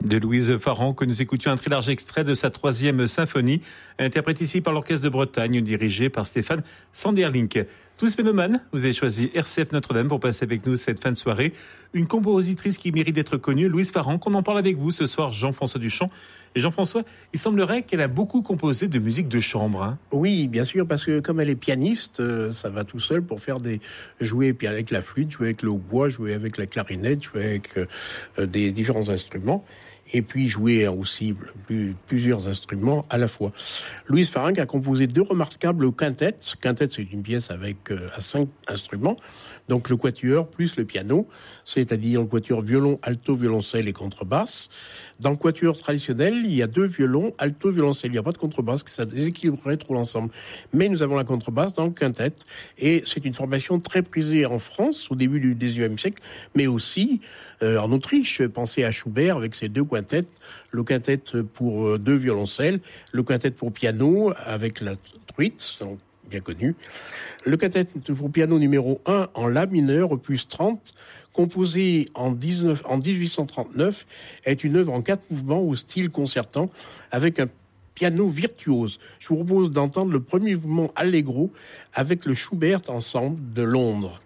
de Louise Farren, que nous écoutions un très large extrait de sa 3e symphonie, interprétée ici par l'Orchestre de Bretagne, dirigé par Stéphane Sanderlink. Tous mélomanes, vous avez choisi RCF Notre-Dame pour passer avec nous cette fin de soirée. Une compositrice qui mérite d'être connue, Louise Farren, qu'on en parle avec vous ce soir, Jean-François Duchamp. Et Jean-François, il semblerait qu'elle a beaucoup composé de musique de chambre. Hein. Oui, bien sûr, parce que comme elle est pianiste, ça va tout seul pour faire jouer avec la flûte, jouer avec le hautbois, jouer avec la clarinette, jouer avec des différents instruments. Et puis jouer aussi plusieurs instruments à la fois. Louise Farren a composé 2 remarquables quintettes. Quintette, c'est une pièce avec à 5 instruments, donc le quatuor plus le piano, c'est-à-dire le quatuor violon, alto, violoncelle et contrebasse. Dans le quatuor traditionnel, il y a 2 violons, alto, violoncelle. Il n'y a pas de contrebasse, que ça déséquilibrerait trop l'ensemble. Mais nous avons la contrebasse dans le quintette, et c'est une formation très prisée en France au début du XIXe siècle, mais aussi en Autriche. Pensez à Schubert avec ses 2 quintettes, le quintet pour 2 violoncelles, le quintet pour piano avec la truite, bien connu. Le quintet pour piano numéro 1 en la mineur, opus 30, composé en 1839, est une œuvre en 4 mouvements au style concertant avec un piano virtuose. Je vous propose d'entendre le premier mouvement allegro avec le Schubert Ensemble de Londres.